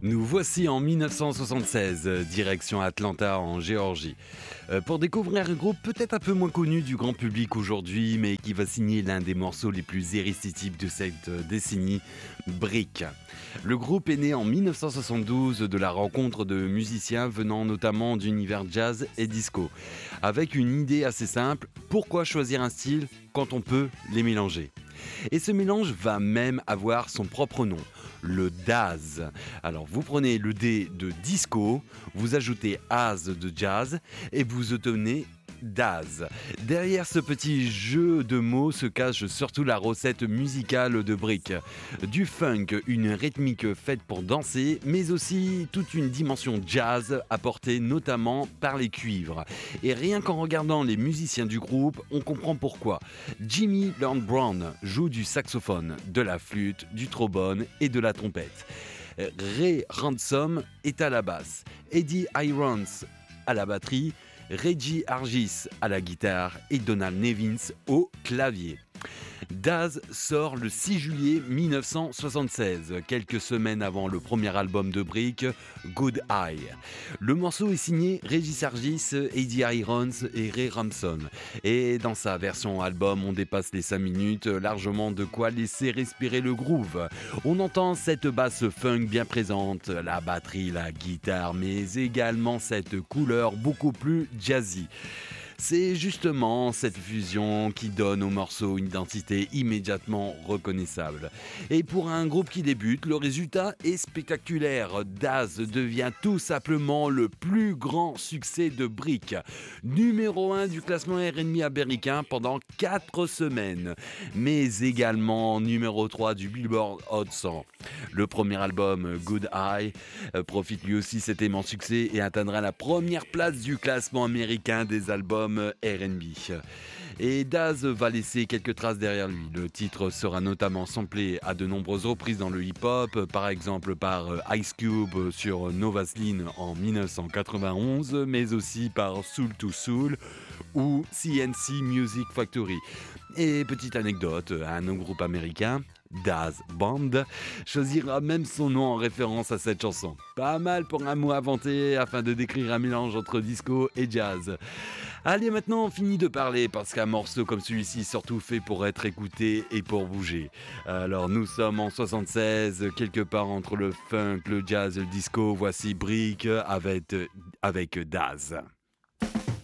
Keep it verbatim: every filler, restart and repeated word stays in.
Nous voici en mille neuf cent soixante-seize, euh, direction Atlanta en Géorgie, euh, pour découvrir un groupe peut-être un peu moins connu du grand public aujourd'hui, mais qui va signer l'un des morceaux les plus irrésistibles de cette euh, décennie, Brick. Le groupe est né en mille neuf cent soixante-douze de la rencontre de musiciens venant notamment d'univers jazz et disco, avec une idée assez simple: pourquoi choisir un style quand on peut les mélanger? Et ce mélange va même avoir son propre nom, le Daz. Alors vous prenez le D de disco, vous ajoutez Az de jazz et vous obtenez Daz. Derrière ce petit jeu de mots se cache surtout la recette musicale de Brick. Du funk, une rythmique faite pour danser, mais aussi toute une dimension jazz apportée notamment par les cuivres. Et rien qu'en regardant les musiciens du groupe, on comprend pourquoi. Jimmy Lord Brown joue du saxophone, de la flûte, du trombone et de la trompette. Ray Ransom est à la basse, Eddie Irons à la batterie, Reggie Hargis à la guitare et Donald Nevins au clavier. Daz sort le six juillet mille neuf cent soixante-seize, quelques semaines avant le premier album de Brick, Good Eye. Le morceau est signé Reggie Hargis, Eddie Irons et Ray Ramson. Et dans sa version album, on dépasse les cinq minutes, largement de quoi laisser respirer le groove. On entend cette basse funk bien présente, la batterie, la guitare, mais également cette couleur beaucoup plus jazzy. C'est justement cette fusion qui donne au morceau une identité immédiatement reconnaissable. Et pour un groupe qui débute, le résultat est spectaculaire. Daz devient tout simplement le plus grand succès de Brick. Numéro un du classement R and B américain pendant quatre semaines, mais également numéro trois du Billboard Hot cent. Le premier album, Good Eye, profite lui aussi cet aimant succès et atteindra la première place du classement américain des albums R and B. Et Daz va laisser quelques traces derrière lui. Le titre sera notamment samplé à de nombreuses reprises dans le hip-hop, par exemple par Ice Cube sur No Vaseline en mille neuf cent quatre-vingt-onze, mais aussi par Soul to Soul ou C N C Music Factory. Et petite anecdote, un groupe américain, Daz Band, choisira même son nom en référence à cette chanson. Pas mal pour un mot inventé afin de décrire un mélange entre disco et jazz. Allez, maintenant on finit de parler parce qu'un morceau comme celui-ci est surtout fait pour être écouté et pour bouger. Alors nous sommes en soixante-seize, quelque part entre le funk, le jazz et le disco. Voici Brick avec, avec Daz.